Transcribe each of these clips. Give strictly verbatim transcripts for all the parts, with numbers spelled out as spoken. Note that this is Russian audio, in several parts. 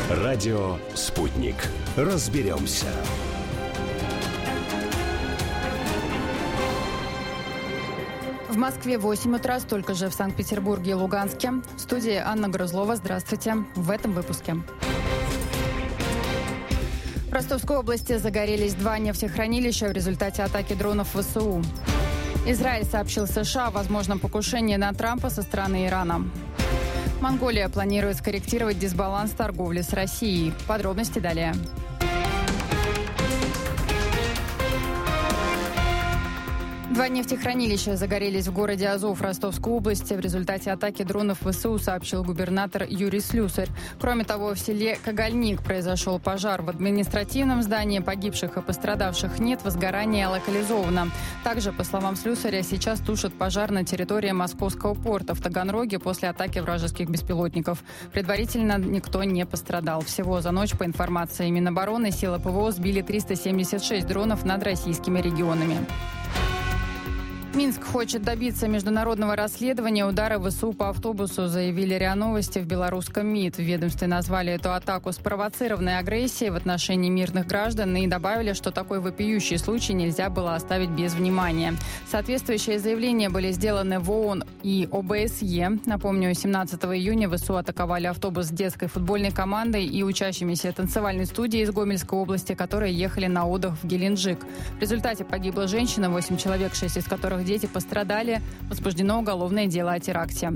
Радио «Спутник». Разберемся. В Москве восемь утра, столько же в Санкт-Петербурге и Луганске. В студии Анна Грызлова. Здравствуйте. В этом выпуске. В Ростовской области загорелись два нефтехранилища в результате атаки дронов ВСУ. Израиль сообщил США о возможном покушении на Трампа со стороны Ирана. Монголия планирует скорректировать дисбаланс торговли с Россией. Подробности далее. Два нефтехранилища загорелись в городе Азов Ростовской области в результате атаки дронов ВСУ, сообщил губернатор Юрий Слюсарь. Кроме того, в селе Кагальник произошел пожар. В административном здании погибших и пострадавших нет, возгорание локализовано. Также, по словам Слюсаря, сейчас тушат пожар на территории Московского порта в Таганроге после атаки вражеских беспилотников. Предварительно никто не пострадал. Всего за ночь, по информации Минобороны, силы ПВО сбили триста семьдесят шесть дронов над российскими регионами. Минск хочет добиться международного расследования удара ВСУ по автобусу, заявили РИА Новости в белорусском МИД. В ведомстве назвали эту атаку спровоцированной агрессией в отношении мирных граждан и добавили, что такой вопиющий случай нельзя было оставить без внимания. Соответствующие заявления были сделаны в ООН и ОБСЕ. Напомню, семнадцатого июня ВСУ атаковали автобус с детской футбольной командой и учащимися танцевальной студии из Гомельской области, которые ехали на отдых в Геленджик. В результате погибла женщина, восемь человек, шесть из которых дети, пострадали. Возбуждено уголовное дело о теракте.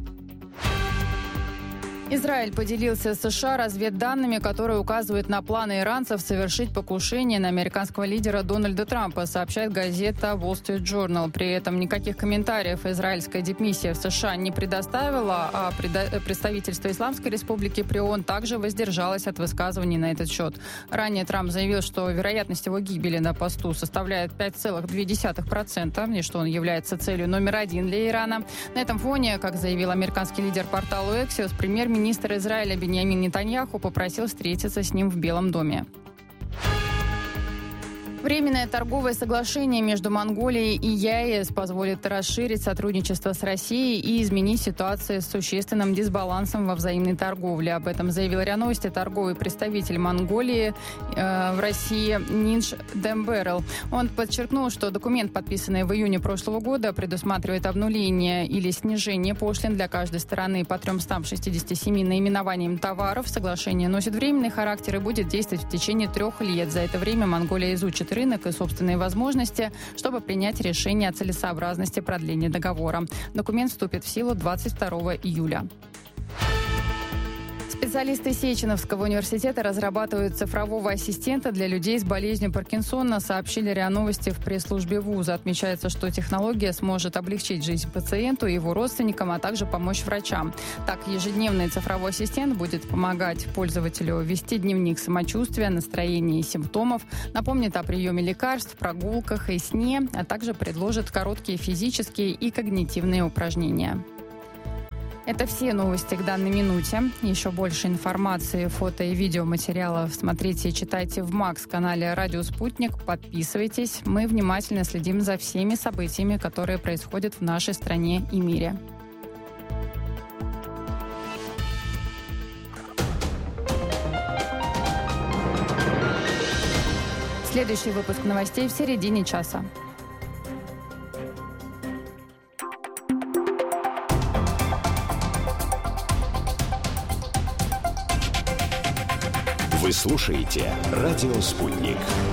Израиль поделился с США разведданными, которые указывают на планы иранцев совершить покушение на американского лидера Дональда Трампа, сообщает газета Wall Street Journal. При этом никаких комментариев израильская дипмиссия в США не предоставила, а представительство Исламской Республики при ООН также воздержалось от высказываний на этот счет. Ранее Трамп заявил, что вероятность его гибели на посту составляет пять целых две десятых процента и что он является целью номер один для Ирана. На этом фоне, как заявил американский лидер порталу Axios, премьер-министр Министр Израиля Биньямин Нетаньяху попросил встретиться с ним в Белом доме. Временное торговое соглашение между Монголией и ЕАЭС позволит расширить сотрудничество с Россией и изменить ситуацию с существенным дисбалансом во взаимной торговле. Об этом заявил РИА Новости торговый представитель Монголии э, в России Нинш Демберл. Он подчеркнул, что документ, подписанный в июне прошлого года, предусматривает обнуление или снижение пошлин для каждой стороны по тремстам шестидесяти семи наименованиям товаров. Соглашение носит временный характер и будет действовать в течение трех лет. За это время Монголия изучит рынок и собственные возможности, чтобы принять решение о целесообразности продления договора. Документ вступит в силу двадцать второго июля. Специалисты Сеченовского университета разрабатывают цифрового ассистента для людей с болезнью Паркинсона, сообщили РИА Новости в пресс-службе вуза. Отмечается, что технология сможет облегчить жизнь пациенту и его родственникам, а также помочь врачам. Так, ежедневный цифровой ассистент будет помогать пользователю вести дневник самочувствия, настроения и симптомов, напомнит о приеме лекарств, прогулках и сне, а также предложит короткие физические и когнитивные упражнения. Это все новости к данной минуте. Еще больше информации, фото и видеоматериалов смотрите и читайте в Макс-канале «Радио Спутник». Подписывайтесь. Мы внимательно следим за всеми событиями, которые происходят в нашей стране и мире. Следующий выпуск новостей в середине часа. Вы слушаете «Радио Спутник».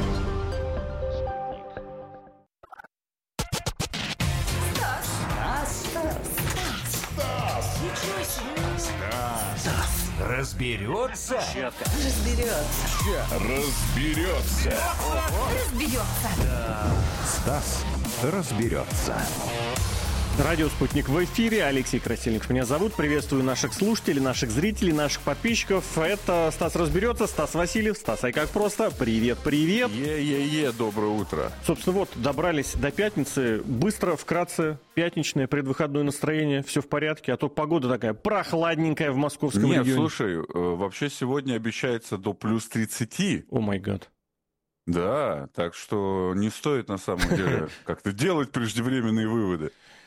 Стас! Стас! Стас! Ничего себе! Стас! Разберется? Разберется. Разберется. Разберется. Стас разберется. Радио «Спутник» в эфире. Алексей Красильников меня зовут. Приветствую наших слушателей, наших зрителей, наших подписчиков. Это Стас разберется, Стас Васильев. Стас, ай как просто. Привет, привет. Е-е-е, доброе утро. Собственно, вот, добрались до пятницы. Быстро, вкратце, пятничное предвыходное настроение. Все в порядке. А то погода такая прохладненькая в московском Нет, регионе. слушай, вообще сегодня обещается до плюс тридцати. О май гад. Да, так что не стоит на самом деле как-то делать преждевременные выводы.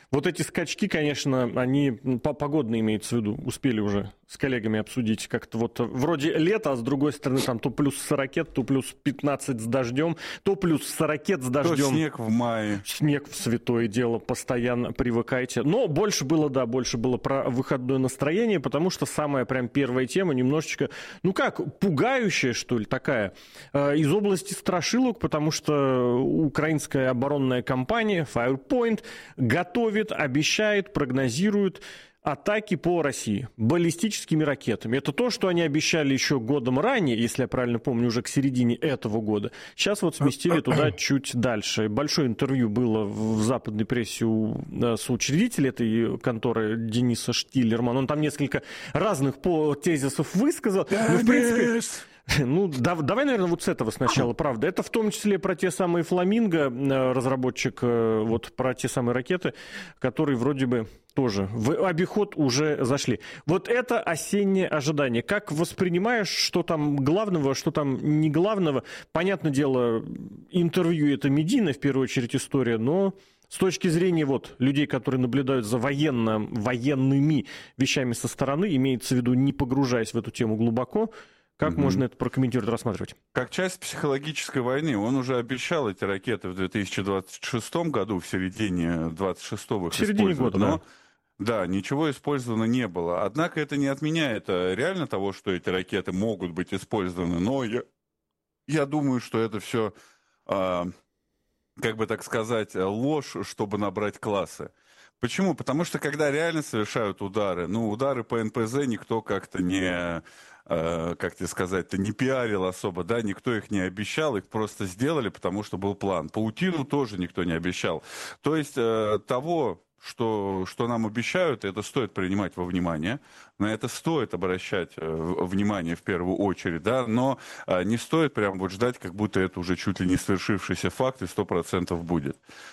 Вот эти скачки, конечно, они погодные имеются в виду, успели уже с коллегами обсудить как-то вот вроде лето, а с другой стороны там то плюс сорок, то плюс пятнадцать с дождем, то плюс сорок с дождем. То снег в мае. Снег в святое дело, постоянно привыкайте. Но больше было, да, больше было про выходное настроение, потому что самая прям первая тема немножечко, ну как, пугающая, что ли, такая, э, из области страшилок, потому что украинская оборонная компания Firepoint готовит, обещает, прогнозирует атаки по России баллистическими ракетами. Это то, что они обещали еще годом ранее, если я правильно помню, уже к середине этого года. Сейчас вот сместили туда чуть дальше. Большое интервью было в западной прессе у соучредителя этой конторы Дениса Штиллермана. Он там несколько разных по тезисов высказал. Ну, в принципе... Ну, да, давай, наверное, вот с этого сначала, правда. Это в том числе про те самые «Фламинго», разработчик, вот про те самые ракеты, которые вроде бы тоже в обиход уже зашли. Вот это осеннее ожидание. Как воспринимаешь, что там главного, что там не главного? Понятное дело, интервью — это медийная, в первую очередь, история, но... С точки зрения вот, людей, которые наблюдают за военно, военными вещами со стороны, имеется в виду, не погружаясь в эту тему глубоко, как mm-hmm. можно это прокомментировать, рассматривать? Как часть психологической войны. Он уже обещал эти ракеты в две тысячи двадцать шестом году, в середине двадцать шестого их В середине года, но... да. Да, ничего использовано не было. Однако это не отменяет реально того, что эти ракеты могут быть использованы. Но я, я думаю, что это все, э, как бы так сказать, ложь, чтобы набрать классы. Почему? Потому что когда реально совершают удары, ну, удары по эн пэ зэ никто как-то не... как тебе сказать-то, не пиарил особо, да, никто их не обещал, их просто сделали, потому что был план. Паутину тоже никто не обещал. То есть э, того, что, что нам обещают, это стоит принимать во внимание, на это стоит обращать э, внимание в первую очередь, да, но э, не стоит прям вот ждать, как будто это уже чуть ли не свершившийся факт и сто процентов будет.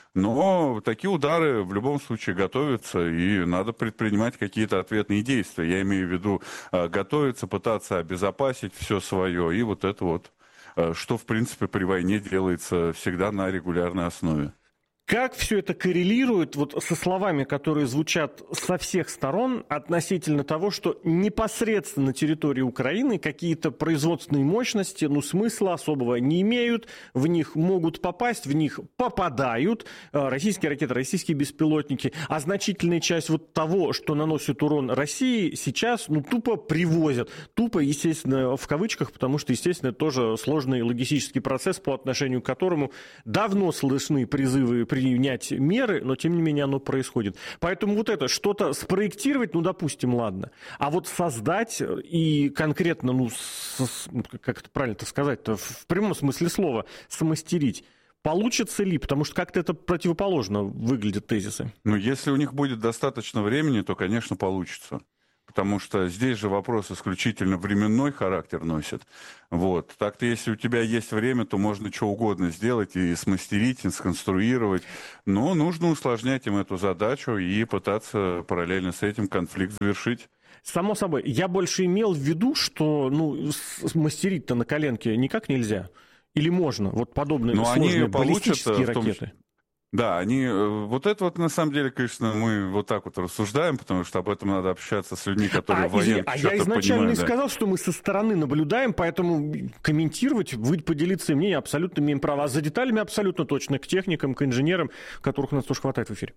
Но такие удары в любом случае готовятся, и надо предпринимать какие-то ответные действия. Я имею в виду э, готовиться, пытаться обезопасить все свое, и вот это вот, э, что в принципе при войне делается всегда на регулярной основе. Как все это коррелирует вот со словами, которые звучат со всех сторон относительно того, что непосредственно на территории Украины какие-то производственные мощности, ну, смысла особого не имеют, в них могут попасть, в них попадают российские ракеты, российские беспилотники, а значительная часть вот того, что наносит урон России, сейчас, ну, тупо привозят. Тупо, естественно, в кавычках, потому что, естественно, это тоже сложный логистический процесс, по отношению к которому давно слышны призывы принять меры, но тем не менее оно происходит. Поэтому вот это, что-то спроектировать, ну, допустим, ладно. А вот создать и конкретно, ну, с, как это правильно-то сказать-то, в прямом смысле слова, смастерить, получится ли? Потому что как-то это противоположно выглядят тезисы. Ну, если у них будет достаточно времени, то, конечно, получится. Потому что здесь же вопрос исключительно временной характер носит. Вот. Так-то, если у тебя есть время, то можно что угодно сделать и смастерить, и сконструировать. Но нужно усложнять им эту задачу и пытаться параллельно с этим конфликт завершить. Само собой. Я больше имел в виду, что ну, смастерить-то на коленке никак нельзя. Или можно? Вот подобные Но сложные они баллистические том, ракеты. Да, они, вот это вот на самом деле, конечно, мы вот так вот рассуждаем, потому что об этом надо общаться с людьми, которые а, военные. А я изначально понимают, и да. сказал, что мы со стороны наблюдаем, поэтому комментировать, вы поделиться мнением абсолютно имеем право. А за деталями абсолютно точно, к техникам, к инженерам, которых у нас тоже хватает в эфире.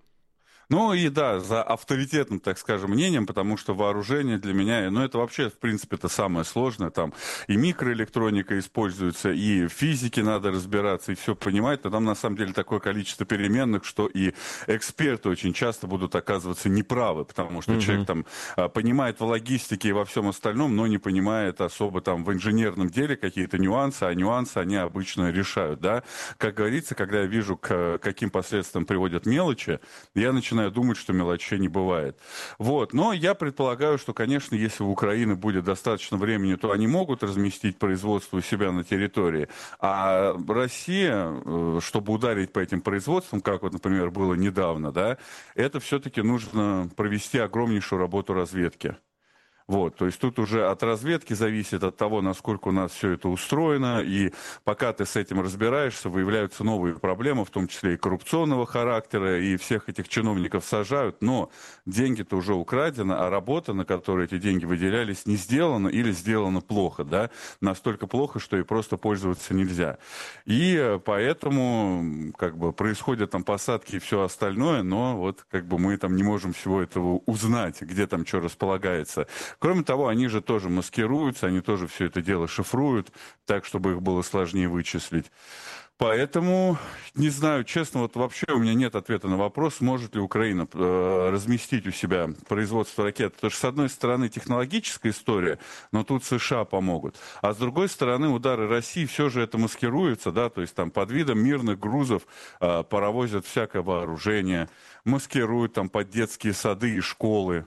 Ну и да, за авторитетным, так скажем, мнением, потому что вооружение для меня, ну это вообще, в принципе, это самое сложное, там и микроэлектроника используется, и в физике надо разбираться, и все понимать, но там на самом деле такое количество переменных, что и эксперты очень часто будут оказываться неправы, потому что mm-hmm. человек там понимает в логистике и во всем остальном, но не понимает особо там в инженерном деле какие-то нюансы, а нюансы они обычно решают, да. Как говорится, когда я вижу, к каким последствиям приводят мелочи, я начинаю я думаю, что мелочей не бывает. Вот. Но я предполагаю, что, конечно, если у Украины будет достаточно времени, то они могут разместить производство у себя на территории. А Россия, чтобы ударить по этим производствам, как вот, например, было недавно, да, это все-таки нужно провести огромнейшую работу разведки. Вот, то есть тут уже от разведки зависит, от того, насколько у нас все это устроено, и пока ты с этим разбираешься, выявляются новые проблемы, в том числе и коррупционного характера, и всех этих чиновников сажают, но деньги-то уже украдены, а работа, на которую эти деньги выделялись, не сделана или сделана плохо, да, настолько плохо, что и просто пользоваться нельзя. И поэтому, как бы, происходят там посадки и все остальное, но вот, как бы, мы там не можем всего этого узнать, где там что располагается. Кроме того, они же тоже маскируются, они тоже все это дело шифруют, так, чтобы их было сложнее вычислить. Поэтому, не знаю, честно, вот вообще у меня нет ответа на вопрос, может ли Украина э, разместить у себя производство ракет. Потому что, с одной стороны, технологическая история, но тут США помогут. А с другой стороны, удары России все же это маскируется, да, то есть там под видом мирных грузов э, паровозят всякое вооружение, маскируют там под детские сады и школы.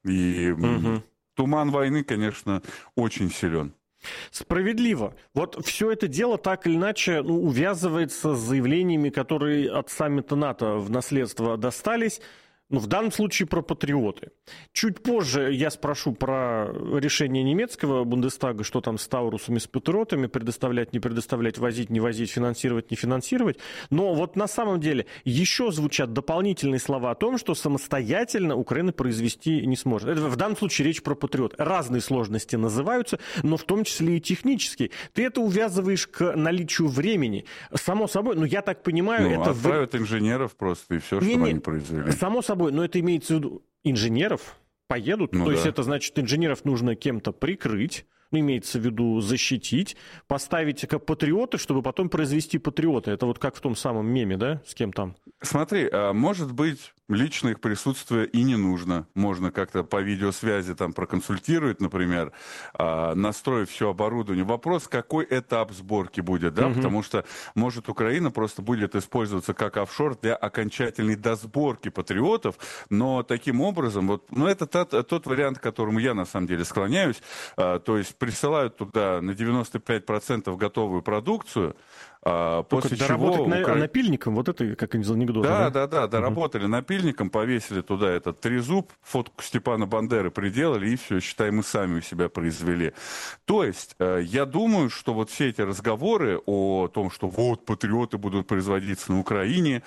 И угу. Туман войны, конечно, очень силен. Справедливо. Вот все это дело так или иначе ну, увязывается с заявлениями, которые от саммита НАТО в наследство достались. Ну, в данном случае про патриоты. Чуть позже я спрошу про решение немецкого Бундестага, что там с Таурусами, с патриотами, предоставлять, не предоставлять, возить, не возить, финансировать, не финансировать. Но вот на самом деле еще звучат дополнительные слова о том, что самостоятельно Украина произвести не сможет. Это в данном случае речь про патриот. Разные сложности называются, но в том числе и технические. Ты это увязываешь к наличию времени. Само собой, ну я так понимаю... Ну, это отправят в... инженеров просто, и все, не, что не, они произвели. Само собой. Но это имеется в виду инженеров поедут, ну, то да. есть это значит, инженеров нужно кем-то прикрыть, ну, имеется в виду защитить, поставить как патриоты, чтобы потом произвести патриоты. Это вот как в том самом меме, да, с кем там? Смотри, может быть, лично их присутствие и не нужно. Можно как-то по видеосвязи там проконсультировать, например, настроить все оборудование. Вопрос, какой этап сборки будет, да, угу. потому что, может, Украина просто будет использоваться как офшор для окончательной досборки патриотов, но таким образом, вот, ну, это тот, тот вариант, к которому я, на самом деле, склоняюсь, то есть присылают туда на девяносто пять процентов готовую продукцию, а, после чего... Доработать Укра... на... напильником, вот это как из анекдота. Да, да, да, да, доработали угу. напильником, повесили туда этот трезуб, фотку Степана Бандеры приделали, и все, считай, мы сами у себя произвели. То есть, я думаю, что вот все эти разговоры о том, что вот патриоты будут производиться на Украине,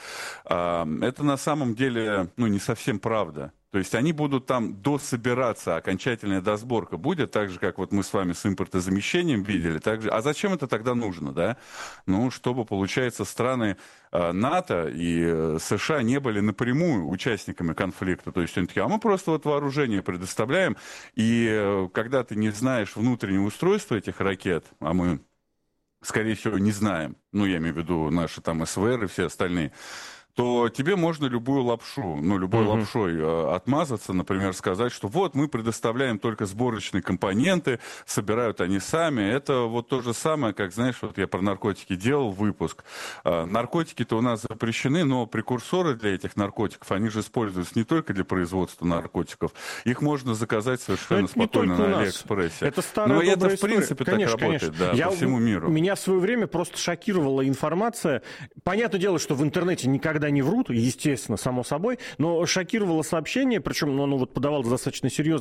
это на самом деле, ну, не совсем правда. То есть они будут там дособираться, окончательная досборка будет, так же, как вот мы с вами с импортозамещением видели. Так же. А зачем это тогда нужно, да? Ну, чтобы, получается, страны э, НАТО и э, США не были напрямую участниками конфликта. То есть они такие, а мы просто вот вооружение предоставляем, и э, когда ты не знаешь внутреннего устройства этих ракет, а мы, скорее всего, не знаем, ну, я имею в виду наши там СВР и все остальные, то тебе можно любую лапшу, ну, любой uh-huh. лапшой э, отмазаться, например, сказать, что вот мы предоставляем только сборочные компоненты, собирают они сами. Это вот то же самое, как, знаешь, вот я про наркотики делал выпуск. Э, наркотики-то у нас запрещены, но прекурсоры для этих наркотиков, они же используются не только для производства наркотиков. Их можно заказать совершенно спокойно на Алиэкспрессе. Это старая но это, в история. принципе, конечно, так работает, да, я, по всему миру. Меня в свое время просто шокировала информация. Понятное дело, что в интернете никогда не врут, естественно, само собой, но шокировало сообщение, причем ну, оно вот подавалось достаточно серьезно,